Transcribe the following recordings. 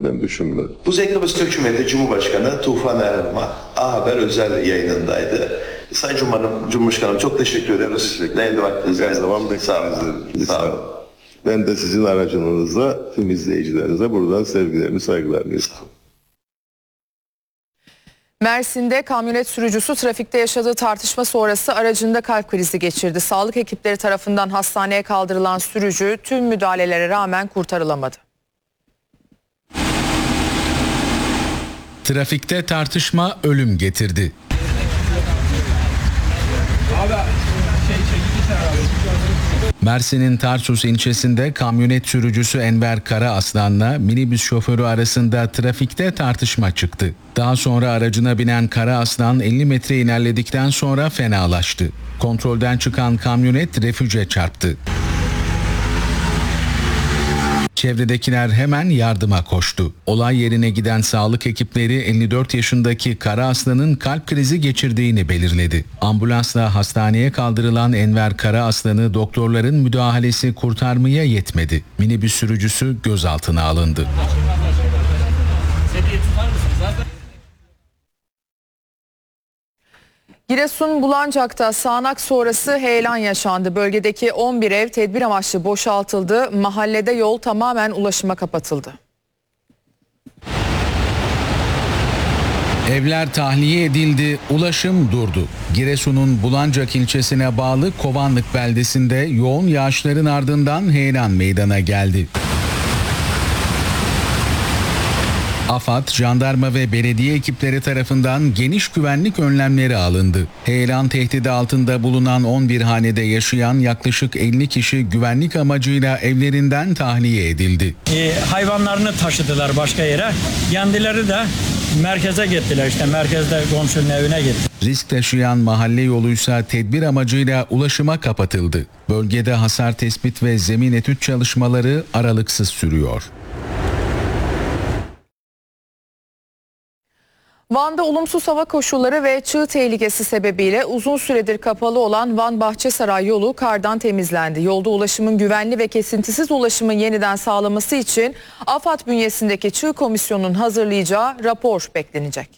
ben düşünmüyorum. Kuzey Kıbrıs Türk Cumhuriyeti Cumhurbaşkanı Tufan Erelma A Haber özel yayınındaydı. Sayın Cumhurbaşkanım çok teşekkür ediyoruz. Değerli vaktiniz. Her zaman Sağ olun. bekleriz. Sağ olun. Ben de sizin aracınızla tüm izleyicilerinize buradan sevgilerimi, saygılarımı iletiyorum. Mersin'de kamyonet sürücüsü trafikte yaşadığı tartışma sonrası aracında kalp krizi geçirdi. Sağlık ekipleri tarafından hastaneye kaldırılan sürücü tüm müdahalelere rağmen kurtarılamadı. Trafikte tartışma ölüm getirdi. Mersin'in Tarsus ilçesinde kamyonet sürücüsü Enver Karaaslan'la minibüs şoförü arasında trafikte tartışma çıktı. Daha sonra aracına binen Karaaslan 50 metre ilerledikten sonra fenalaştı. Kontrolden çıkan kamyonet refüje çarptı. Çevredekiler hemen yardıma koştu. Olay yerine giden sağlık ekipleri 54 yaşındaki Karaaslan'ın kalp krizi geçirdiğini belirledi. Ambulansla hastaneye kaldırılan Enver Karaaslan'ı doktorların müdahalesi kurtarmaya yetmedi. Minibüs sürücüsü gözaltına alındı. Giresun Bulancak'ta sağanak sonrası heyelan yaşandı. Bölgedeki 11 ev tedbir amaçlı boşaltıldı. Mahallede yol tamamen ulaşıma kapatıldı. Evler tahliye edildi, ulaşım durdu. Giresun'un Bulancak ilçesine bağlı Kovanlık beldesinde yoğun yağışların ardından heyelan meydana geldi. AFAD, jandarma ve belediye ekipleri tarafından geniş güvenlik önlemleri alındı. Heyelan tehdidi altında bulunan 11 hanede yaşayan yaklaşık 50 kişi güvenlik amacıyla evlerinden tahliye edildi. Hayvanlarını taşıdılar başka yere. Kendileri de merkeze gittiler, işte merkezde komşunun evine gitti. Risk taşıyan mahalle yoluysa tedbir amacıyla ulaşıma kapatıldı. Bölgede hasar tespit ve zemin etüt çalışmaları aralıksız sürüyor. Van'da olumsuz hava koşulları ve çığ tehlikesi sebebiyle uzun süredir kapalı olan Van-Bahçesaray yolu kardan temizlendi. Yolda ulaşımın güvenli ve kesintisiz ulaşımın yeniden sağlaması için AFAD bünyesindeki çığ komisyonunun hazırlayacağı rapor beklenecek.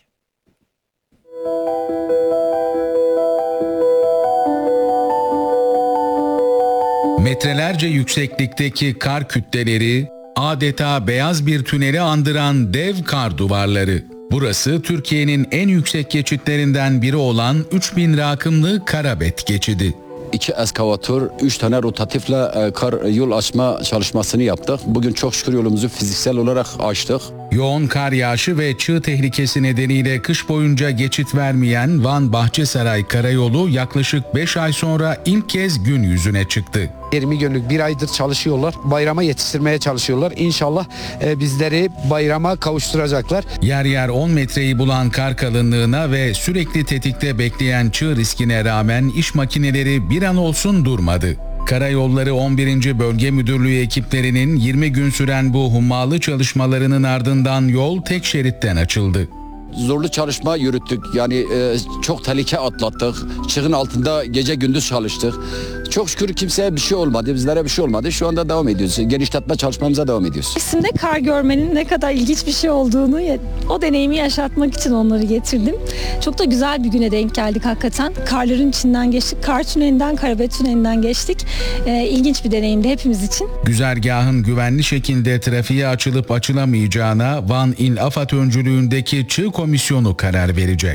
Metrelerce yükseklikteki kar kütleleri adeta beyaz bir tüneli andıran dev kar duvarları. Burası Türkiye'nin en yüksek geçitlerinden biri olan 3000 rakımlı Karabet geçidi. 2 eskavatör, 3 tane rotatifle kar yol açma çalışmasını yaptık. Bugün çok şükür yolumuzu fiziksel olarak açtık. Yoğun kar yağışı ve çığ tehlikesi nedeniyle kış boyunca geçit vermeyen Van-Bahçesaray karayolu yaklaşık 5 ay sonra ilk kez gün yüzüne çıktı. 20 günlük bir aydır çalışıyorlar. Bayrama yetiştirmeye çalışıyorlar. İnşallah bizleri bayrama kavuşturacaklar. Yer yer 10 metreyi bulan kar kalınlığına ve sürekli tetikte bekleyen çığ riskine rağmen iş makineleri bir an olsun durmadı. Karayolları 11. Bölge Müdürlüğü ekiplerinin 20 gün süren bu hummalı çalışmalarının ardından yol tek şeritten açıldı. Zorlu çalışma yürüttük. Yani çok tehlike atlattık. Çığın altında gece gündüz çalıştık. Çok şükür kimseye bir şey olmadı. Bizlere bir şey olmadı. Şu anda devam ediyoruz. Genişletme çalışmamıza devam ediyoruz. Aslında kar görmenin ne kadar ilginç bir şey olduğunu, o deneyimi yaşatmak için onları getirdim. Çok da güzel bir güne denk geldik hakikaten. Karların içinden geçtik. Kar tünelinden, Karabet tünelinden geçtik. İlginç bir deneyimdi hepimiz için. Güzergahın güvenli şekilde trafiğe açılıp açılamayacağına Van İl AFAD öncülüğündeki çığ komisyonu karar verecek.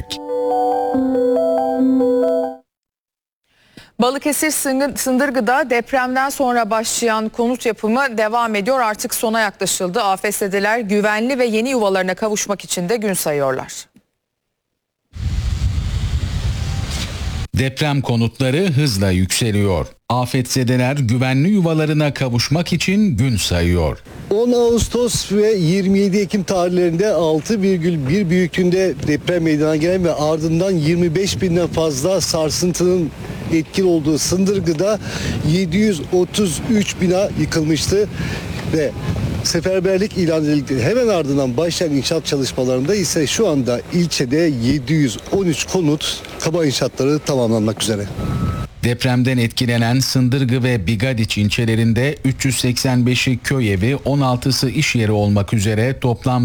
Balıkesir Sındırgı'da depremden sonra başlayan konut yapımı devam ediyor. Artık sona yaklaşıldı. AFS'deler güvenli ve yeni yuvalarına kavuşmak için de gün sayıyorlar. Deprem konutları hızla yükseliyor. Afetzedeler güvenli yuvalarına kavuşmak için gün sayıyor. 10 Ağustos ve 27 Ekim tarihlerinde 6,1 büyüklüğünde deprem meydana gelen ve ardından 25 binden fazla sarsıntının etkili olduğu Sındırgı'da 733 bina yıkılmıştı ve seferberlik ilan edildikleri hemen ardından başlayan inşaat çalışmalarında ise şu anda ilçede 713 konut kaba inşaatları tamamlanmak üzere. Depremden etkilenen Sındırgı ve Bigadiç ilçelerinde 385'i köy evi, 16'sı iş yeri olmak üzere toplam